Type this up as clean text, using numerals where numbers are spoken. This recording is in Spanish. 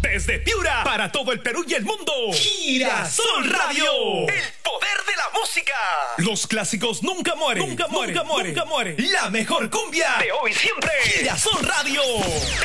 Desde Piura, para todo el Perú y el mundo. Girasol Radio. El poder de la música. Los clásicos nunca mueren. Nunca mueren. Nunca mueren. Nunca mueren. La mejor cumbia de hoy siempre. Girasol Radio.